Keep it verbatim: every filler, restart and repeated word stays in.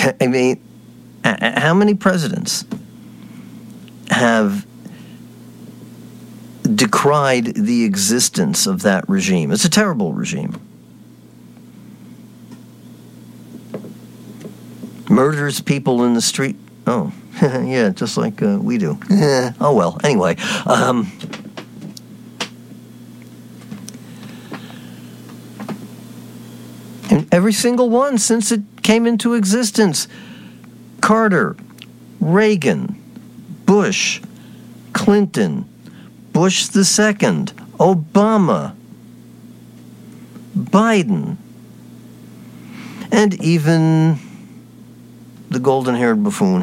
I mean, how many presidents have decried the existence of that regime? It's a terrible regime. Murders people in the street. Oh, yeah, just like uh, we do. Oh, well, anyway. Um, and every single one since it came into existence. Carter, Reagan, Bush, Clinton, Bush the Second, Obama, Biden, and even the golden-haired buffoon